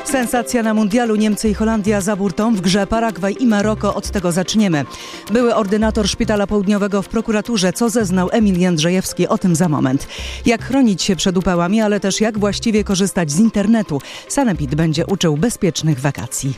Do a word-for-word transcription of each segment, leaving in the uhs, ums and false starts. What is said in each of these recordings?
Sensacja na mundialu. Niemcy i Holandia za burtą, w grze Paragwaj i Maroko. Od tego zaczniemy. Były ordynator Szpitala Południowego w prokuraturze. Co zeznał Emil Jędrzejewski? O tym za moment. Jak chronić się przed upałami, ale też jak właściwie korzystać z internetu. Sanepid będzie uczył bezpiecznych wakacji.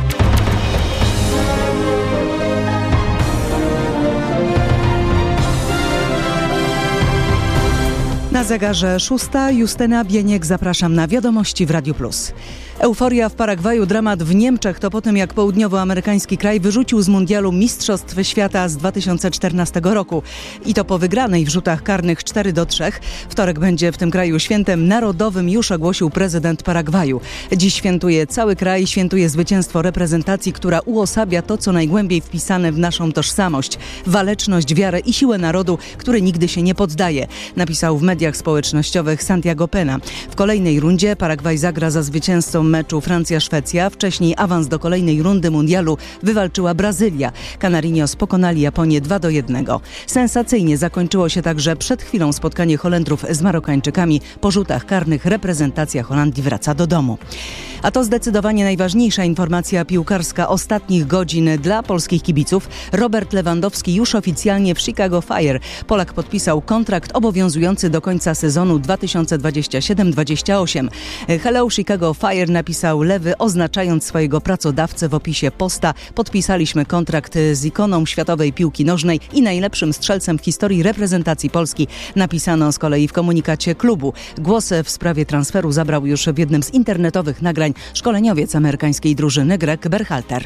Na zegarze szósta. Justyna Bieniek, zapraszam na Wiadomości w Radiu Plus. Euforia w Paragwaju, dramat w Niemczech to po tym, jak południowoamerykański kraj wyrzucił z mundialu Mistrzostw Świata z dwa tysiące czternastego roku. I to po wygranej w rzutach karnych cztery do trzech. Wtorek będzie w tym kraju świętem narodowym, już ogłosił prezydent Paragwaju. Dziś świętuje cały kraj, świętuje zwycięstwo reprezentacji, która uosabia to, co najgłębiej wpisane w naszą tożsamość. Waleczność, wiarę i siłę narodu, który nigdy się nie poddaje, napisał w mediach społecznościowych Santiago Pena. W kolejnej rundzie Paragwaj zagra za zwycięzcą meczu Francja-Szwecja. Wcześniej awans do kolejnej rundy mundialu wywalczyła Brazylia. Canarinos pokonali Japonię dwa do jednego. Sensacyjnie zakończyło się także przed chwilą spotkanie Holendrów z Marokańczykami. Po rzutach karnych reprezentacja Holandii wraca do domu. A to zdecydowanie najważniejsza informacja piłkarska ostatnich godzin dla polskich kibiców. Robert Lewandowski już oficjalnie w Chicago Fire. Polak podpisał kontrakt obowiązujący do końca sezonu dwa tysiące dwudziestego siódmego dwudziestego ósmego. Hello Chicago Fire, napisał Lewy, oznaczając swojego pracodawcę w opisie posta. Podpisaliśmy kontrakt z ikoną światowej piłki nożnej i najlepszym strzelcem w historii reprezentacji Polski. Napisano z kolei w komunikacie klubu. Głos w sprawie transferu zabrał już w jednym z internetowych nagrań szkoleniowiec amerykańskiej drużyny Greg Berhalter.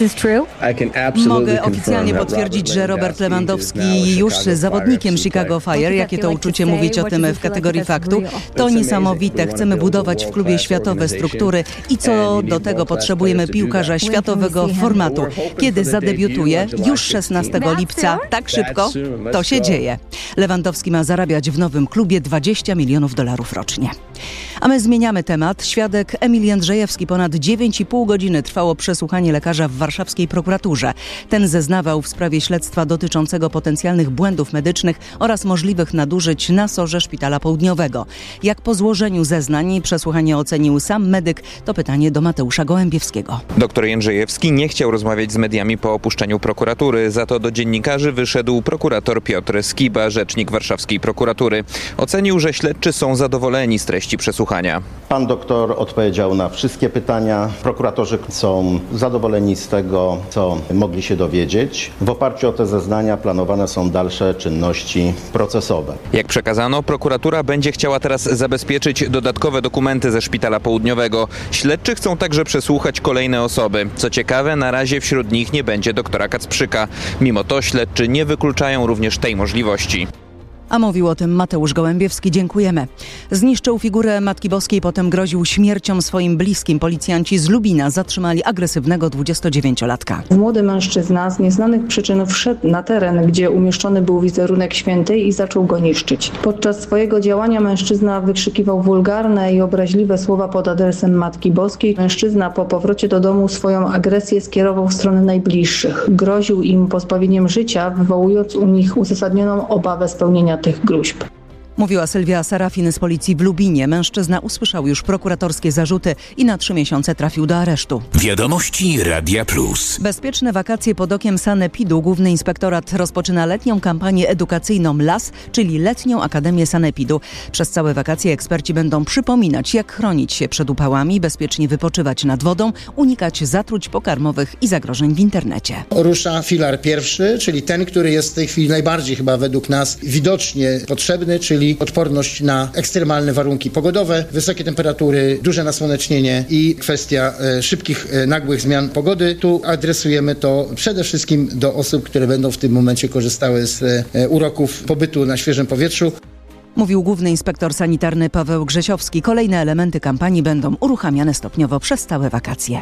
Mogę oficjalnie potwierdzić, że Robert Lewandowski już zawodnikiem Chicago Fire. Jakie to uczucie mówić o tym w kategorii faktu? To niesamowite. Chcemy budować w klubie światowe struktury i co do tego potrzebujemy piłkarza światowego formatu. Kiedy zadebiutuje? Już szesnastego lipca. Tak szybko? To się dzieje. Lewandowski ma zarabiać w nowym klubie dwadzieścia milionów dolarów rocznie. A my zmieniamy temat. Świadek Emil Jędrzejewski. Ponad dziewięć i pół godziny trwało przesłuchanie lekarza w warszawskiej prokuraturze. Ten zeznawał w sprawie śledztwa dotyczącego potencjalnych błędów medycznych oraz możliwych nadużyć na sorze Szpitala Południowego. Jak po złożeniu zeznań przesłuchanie ocenił sam medyk? To pytanie do Mateusza Gołębiewskiego. Doktor Jędrzejewski nie chciał rozmawiać z mediami po opuszczeniu prokuratury. Za to do dziennikarzy wyszedł prokurator Piotr Skiba, rzecznik warszawskiej prokuratury. Ocenił, że śledczy są zadowoleni z treści przesłuchania. Pan doktor odpowiedział na wszystkie pytania. Prokuratorzy są zadowoleni z tego, co mogli się dowiedzieć. W oparciu o te zeznania planowane są dalsze czynności procesowe. Jak przekazano, prokuratura będzie chciała teraz zabezpieczyć dodatkowe dokumenty ze Szpitala Południowego. Śledczy chcą także przesłuchać kolejne osoby. Co ciekawe, na razie wśród nich nie będzie doktora Kacprzyka. Mimo to śledczy nie wykluczają również tej możliwości. A mówił o tym Mateusz Gołębiewski. Dziękujemy. Zniszczył figurę Matki Boskiej, potem groził śmiercią swoim bliskim. Policjanci z Lubina zatrzymali agresywnego dwudziestodziewięciolatka. Młody mężczyzna z nieznanych przyczyn wszedł na teren, gdzie umieszczony był wizerunek świętej i zaczął go niszczyć. Podczas swojego działania mężczyzna wykrzykiwał wulgarne i obraźliwe słowa pod adresem Matki Boskiej. Mężczyzna po powrocie do domu swoją agresję skierował w stronę najbliższych. Groził im pozbawieniem życia, wywołując u nich uzasadnioną obawę spełnienia tych gruźb. Mówiła Sylwia Sarafin z policji w Lubinie. Mężczyzna usłyszał już prokuratorskie zarzuty i na trzy miesiące trafił do aresztu. Wiadomości Radia Plus. Bezpieczne wakacje pod okiem Sanepidu. Główny Inspektorat rozpoczyna letnią kampanię edukacyjną L A S, czyli Letnią Akademię Sanepidu. Przez całe wakacje eksperci będą przypominać, jak chronić się przed upałami, bezpiecznie wypoczywać nad wodą, unikać zatruć pokarmowych i zagrożeń w internecie. Rusza filar pierwszy, czyli ten, który jest w tej chwili najbardziej chyba według nas widocznie potrzebny, czyli odporność na ekstremalne warunki pogodowe, wysokie temperatury, duże nasłonecznienie i kwestia e, szybkich, e, nagłych zmian pogody. Tu adresujemy to przede wszystkim do osób, które będą w tym momencie korzystały z e, uroków pobytu na świeżym powietrzu. Mówił główny inspektor sanitarny Paweł Grzesiowski. Kolejne elementy kampanii będą uruchamiane stopniowo przez całe wakacje.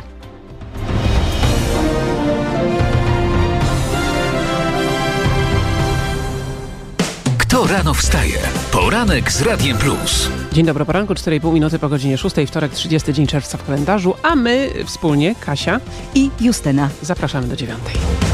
Kto rano wstaje? Poranek z Radiem Plus. Dzień dobry, poranku, cztery i pół minuty po godzinie szóstej, wtorek, trzydziesty dzień czerwca w kalendarzu, a my wspólnie, Kasia i Justyna, zapraszamy do dziewiątej.